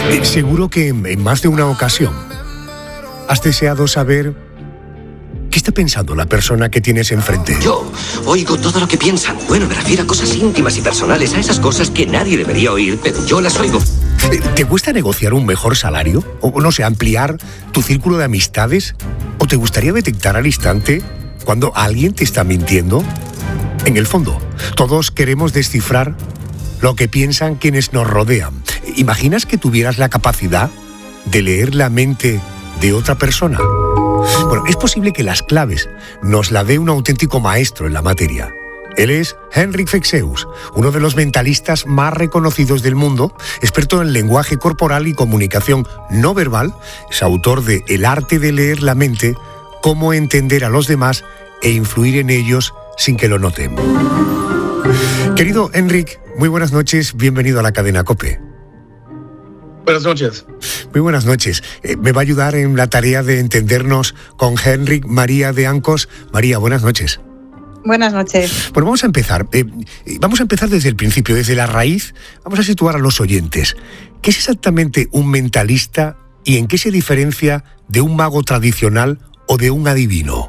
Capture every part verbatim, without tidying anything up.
Eh, seguro que en, en más de una ocasión has deseado saber qué está pensando la persona que tienes enfrente. Yo oigo todo lo que piensan. Bueno, me refiero a cosas íntimas y personales, a esas cosas que nadie debería oír, pero yo las oigo. Eh, ¿Te cuesta negociar un mejor salario? O no sé, ampliar tu círculo de amistades? ¿O te gustaría detectar al instante cuando alguien te está mintiendo? En el fondo, todos queremos descifrar lo que piensan quienes nos rodean. ¿Imaginas que tuvieras la capacidad de leer la mente de otra persona? Bueno, es posible que las claves nos la dé un auténtico maestro en la materia. Él es Henrik Fexeus, uno de los mentalistas más reconocidos del mundo, experto en lenguaje corporal y comunicación no verbal. Es autor de El arte de leer la mente, cómo entender a los demás e influir en ellos sin que lo noten. Querido Henrik, muy buenas noches, bienvenido a la cadena COPE. Buenas noches. Muy buenas noches. Eh, me va a ayudar en la tarea de entendernos con Henrik María de Ancos. María, buenas noches. Buenas noches. Bueno, vamos a empezar. Eh, vamos a empezar desde el principio, desde la raíz. Vamos a situar a los oyentes. ¿Qué es exactamente un mentalista y en qué se diferencia de un mago tradicional o de un adivino?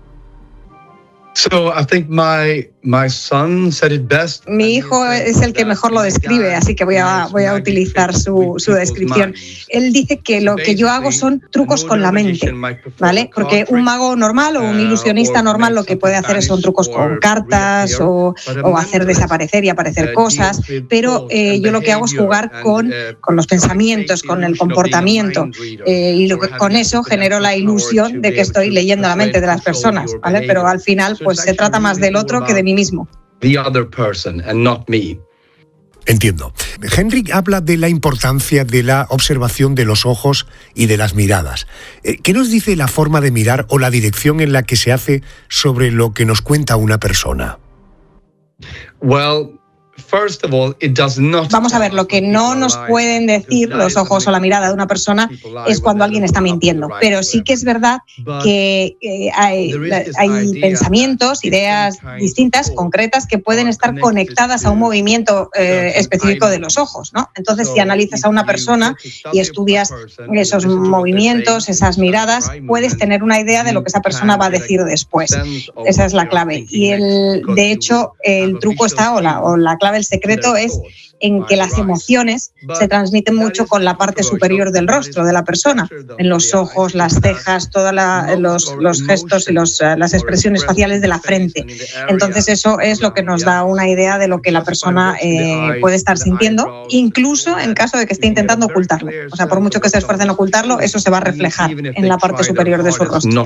So I think my my son said it best. Mi hijo es el que mejor lo describe, así que voy a voy a utilizar su, su descripción. Él dice que lo que yo hago son trucos con la mente, ¿vale? Porque un mago normal o un ilusionista normal lo que puede hacer son trucos con cartas o, o hacer desaparecer y aparecer cosas, pero eh, yo lo que hago es jugar con, con los pensamientos, con el comportamiento, eh, y lo que, con eso genero la ilusión de que estoy leyendo la mente de las personas, ¿vale? Pero al final pues se trata más del otro que de mí mismo. The other person and not me. Entiendo. Henrik habla de la importancia de la observación de los ojos y de las miradas. ¿Qué nos dice la forma de mirar o la dirección en la que se hace sobre lo que nos cuenta una persona? Well, first of all, it does not. Vamos a ver, lo que no nos pueden decir los ojos o la mirada de una persona es cuando alguien está mintiendo. Pero sí que es verdad que eh, hay, hay pensamientos, ideas distintas, concretas, que pueden estar conectadas a un movimiento eh, específico de los ojos, ¿no? Entonces, si analizas a una persona y estudias esos movimientos, esas miradas, puedes tener una idea de lo que esa persona va a decir después. Esa es la clave. Y el, de hecho, el truco está, o la, o la clave, el secreto es en que las emociones se transmiten mucho con la parte superior del rostro de la persona, en los ojos, las cejas, todos los, los gestos y los, las expresiones faciales de la frente. Entonces eso es lo que nos da una idea de lo que la persona eh, puede estar sintiendo, incluso en caso de que esté intentando ocultarlo. O sea, por mucho que se esfuerce en ocultarlo, eso se va a reflejar en la parte superior de su rostro.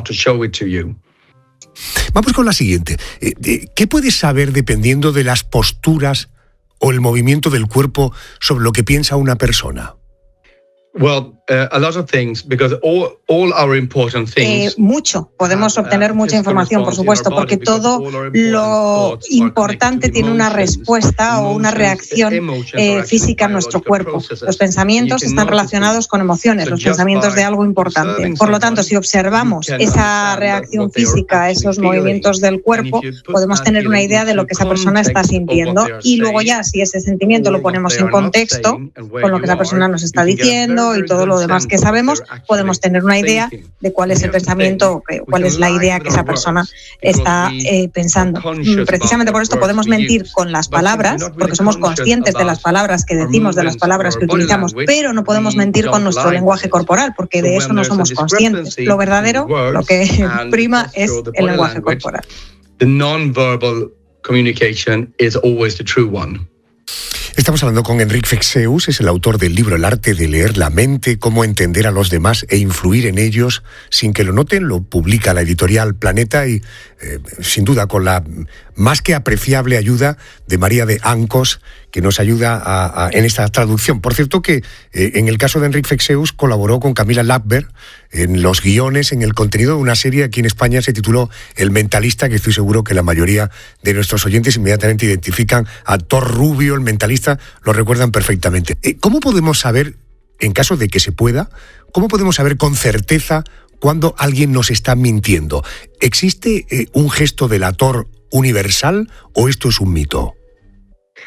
Vamos con la siguiente. ¿Qué puedes saber dependiendo de las posturas o el movimiento del cuerpo sobre lo que piensa una persona? Well, uh, a lot of things, because all, all our important things. Eh, mucho. Podemos obtener mucha información, por supuesto, porque todo lo importante tiene una respuesta o una reacción eh, física en nuestro cuerpo. Los pensamientos están relacionados con emociones, los pensamientos de algo importante. Por lo tanto, si observamos esa reacción física, esos movimientos del cuerpo, podemos tener una idea de lo que esa persona está sintiendo. Y luego ya, si ese sentimiento lo ponemos en contexto con lo que esa persona nos está diciendo y todo lo demás que sabemos, podemos tener una idea de cuál es el pensamiento, cuál es la idea que esa persona está eh, pensando. Precisamente por esto podemos mentir con las palabras, porque somos conscientes de las palabras que decimos, de las palabras que utilizamos, pero no podemos mentir con nuestro lenguaje corporal, porque de eso no somos conscientes. Lo verdadero, lo que prima, es el lenguaje corporal. The non-verbal communication is always the true one. Estamos hablando con Henrik Fexeus, es el autor del libro El arte de leer la mente, cómo entender a los demás e influir en ellos sin que lo noten. Lo publica la editorial Planeta y, eh, sin duda, con la más que apreciable ayuda de María de Ancos, que nos ayuda a, a, en esta traducción. Por cierto que eh, en el caso de Henrik Fexeus colaboró con Camila Lackberg en los guiones, en el contenido de una serie aquí en España se tituló El Mentalista, que estoy seguro que la mayoría de nuestros oyentes inmediatamente identifican a Thor Rubio, el mentalista, lo recuerdan perfectamente. ¿Cómo podemos saber, en caso de que se pueda, cómo podemos saber con certeza cuando alguien nos está mintiendo? ¿Existe eh, un gesto delator universal o esto es un mito?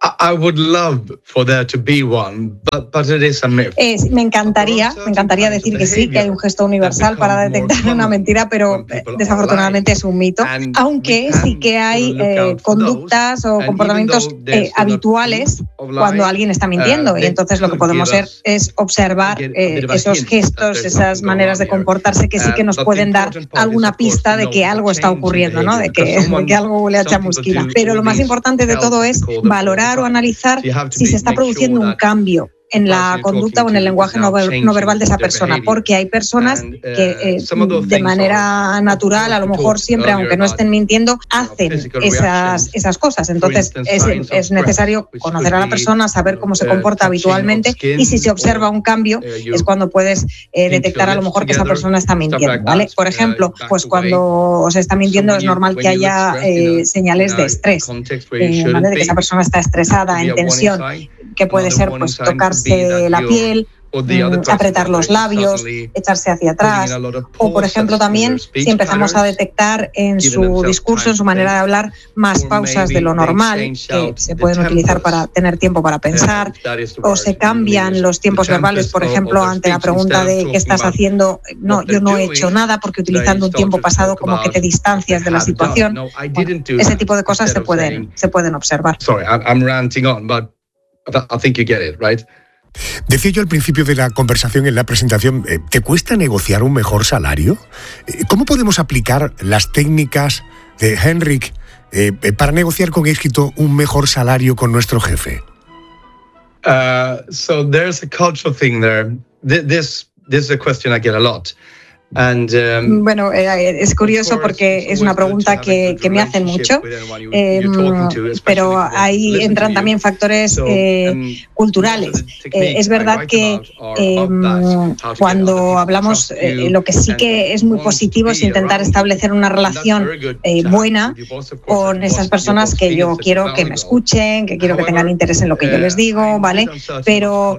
I would love for there to be one, but, but it is a myth. Eh, me encantaría, me encantaría decir que sí, que hay un gesto universal para detectar una mentira, pero desafortunadamente es un mito. Aunque sí que hay eh, conductas o comportamientos eh, habituales cuando alguien está mintiendo, y entonces lo que podemos hacer es observar eh, esos gestos, esas maneras de comportarse que sí que nos pueden dar alguna pista de que algo está ocurriendo, ¿no? De que, de que algo huele a chamusquina. Pero lo más importante de todo es valorar o analizar si se está produciendo un cambio en la conducta o en el lenguaje no, ver, no verbal de esa persona, porque hay personas que eh, de manera natural, a lo mejor siempre, aunque no estén mintiendo, hacen esas, esas cosas. Entonces es, es necesario conocer a la persona, saber cómo se comporta habitualmente, y si se observa un cambio es cuando puedes eh, detectar a lo mejor que esa persona está mintiendo, ¿vale? Por ejemplo, pues cuando se está mintiendo es normal que haya eh, señales de estrés, eh, ¿vale? De que esa persona está estresada, en tensión, que puede ser pues tocarse la piel, apretar los labios, echarse hacia atrás, o por ejemplo también si empezamos a detectar en su discurso, en su manera de hablar, más pausas de lo normal que se pueden utilizar para tener tiempo para pensar, o se cambian los tiempos verbales, por ejemplo ante la pregunta de ¿qué estás haciendo? No, yo no he hecho nada, porque utilizando un tiempo pasado como que te distancias de la situación. Bueno, ese tipo de cosas se pueden, se pueden observar. Sorry, I'm ranting on, but I think you get it, right? Decía yo al principio de la conversación, en la presentación, ¿te cuesta negociar un mejor salario? ¿Cómo podemos aplicar las técnicas de Henrik eh, para negociar con éxito un mejor salario con nuestro jefe? Uh, so there's a cultural thing there. This, this is a question I get a lot. And, um, bueno, eh, es curioso porque es una pregunta que, que me hacen mucho, eh, pero ahí entran también factores eh, culturales. Eh, es verdad que eh, cuando hablamos, eh, lo que sí que es muy positivo es intentar establecer una relación eh, buena con esas personas que yo quiero que me escuchen, que quiero que tengan interés en lo que yo les digo, ¿vale? Pero,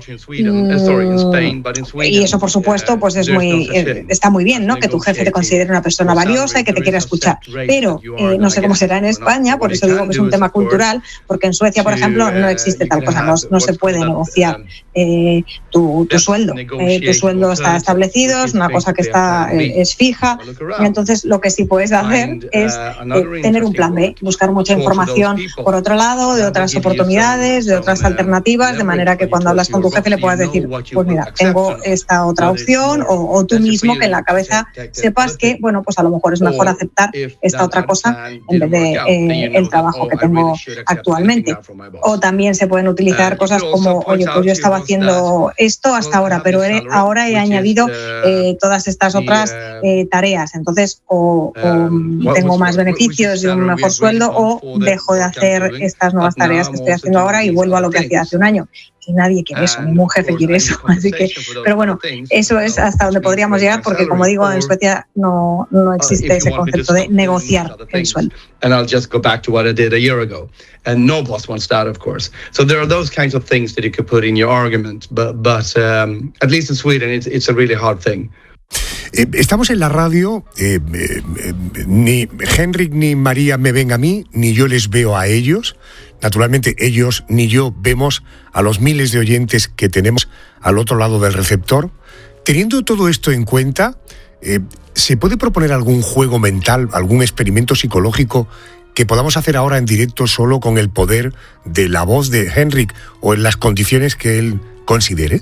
mm, y eso por supuesto pues es muy, eh, está muy bien, ¿no? Que tu jefe te considere una persona valiosa y que te quiera escuchar. Pero eh, no sé cómo será en España, por eso digo que es un tema cultural, porque en Suecia, por ejemplo, no existe tal cosa, no, no se puede negociar eh, tu, tu sueldo. Eh, tu sueldo está establecido, es una cosa que está eh, es fija. Entonces, lo que sí puedes hacer es eh, tener un plan B, buscar mucha información por otro lado, de otras oportunidades, de otras alternativas, de manera que cuando hablas con tu jefe le puedas decir, pues mira, tengo esta otra opción, o, o tú mismo que en la cabeza sepas que, bueno, pues a lo mejor es mejor aceptar esta otra cosa en vez de eh, el trabajo que tengo actualmente. O también se pueden utilizar cosas como, oye, pues yo estaba haciendo esto hasta ahora, pero he, ahora he añadido eh, todas estas otras eh, tareas. Entonces, o, o tengo más beneficios y un mejor sueldo, o dejo de hacer estas nuevas tareas que estoy haciendo ahora y vuelvo a lo que hacía hace un año. Y nadie quiere eso, ningún jefe quiere eso. Así que, pero bueno, eso es hasta donde podríamos llegar, porque como digo, en Suecia no, no existe ese concepto de negociar el sueldo. And I'll just go back to what I did a year ago. And no boss wants that, of course. So there are those kinds of things that you could put in your argument, but, but um, at least in Sweden, it's, it's a really hard thing. Eh, estamos en la radio, eh, eh, eh, ni Henrik ni María me ven a mí, ni yo les veo a ellos. Naturalmente ellos ni yo vemos a los miles de oyentes que tenemos al otro lado del receptor. Teniendo todo esto en cuenta, eh, ¿se puede proponer algún juego mental, algún experimento psicológico que podamos hacer ahora en directo solo con el poder de la voz de Henrik o en las condiciones que él considere?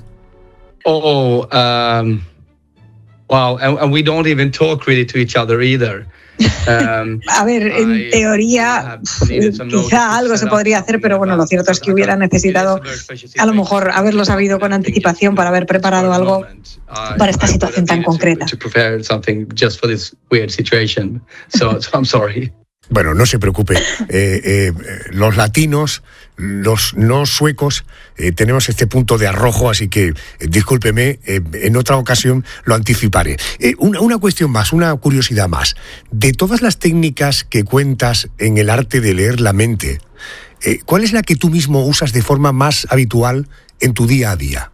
Oh, um, wow, and, and we don't even talk really to each other either. Um, a ver, en teoría quizá algo se podría hacer, pero bueno, lo cierto es que hubiera necesitado a lo mejor haberlo sabido con anticipación para haber preparado algo para esta situación tan concreta. Bueno, no se preocupe. Eh, eh, los latinos, los no suecos, eh, tenemos este punto de arrojo, así que eh, discúlpeme, eh, en otra ocasión lo anticiparé. Eh, una, una cuestión más, una curiosidad más. De todas las técnicas que cuentas en el arte de leer la mente, eh, ¿cuál es la que tú mismo usas de forma más habitual en tu día a día?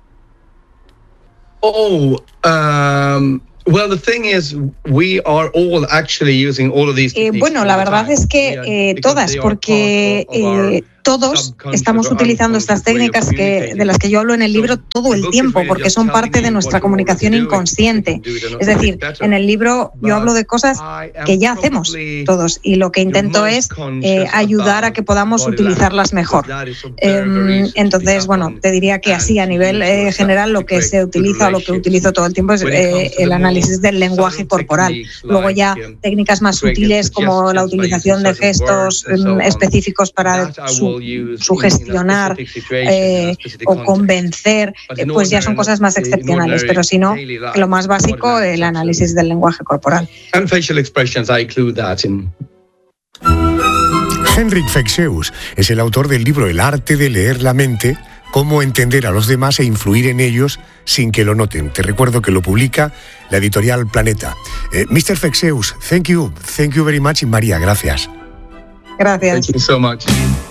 Oh, um... Well, the thing is, we are all actually using all of these eh, bueno, la verdad es que eh, todas, porque eh, todos estamos utilizando estas técnicas que, de las que yo hablo en el libro todo el tiempo, porque son parte de nuestra comunicación inconsciente. Es decir, en el libro yo hablo de cosas que ya hacemos todos y lo que intento es eh, ayudar a que podamos utilizarlas mejor. Eh, entonces, bueno, te diría que así a nivel eh, general lo que se utiliza o lo que utilizo todo el tiempo es eh, el análisis del lenguaje corporal. Luego ya técnicas más sutiles como la utilización de gestos eh, específicos para su sugestionar eh, o convencer, eh, pues ya son cosas más excepcionales, pero si no, lo más básico, el análisis del lenguaje corporal. Henrik Fexeus es el autor del libro El arte de leer la mente, cómo entender a los demás e influir en ellos sin que lo noten. Te recuerdo que lo publica la editorial Planeta. Eh, mister Fexeus, thank you, thank you very much, y María, gracias. Gracias. Thank you so much.